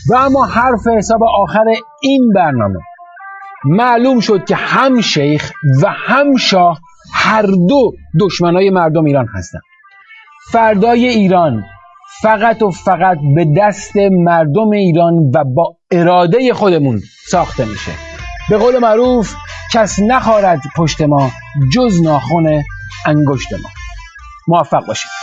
و اما حرف حساب آخر این برنامه معلوم شد که هم شیخ و هم شاه هر دو دشمنای مردم ایران هستند. فردای ایران فقط و فقط به دست مردم ایران و با اراده خودمون ساخته میشه. به قول معروف کس نخارد پشت ما جز ناخن انگشت ما. موفق باشید.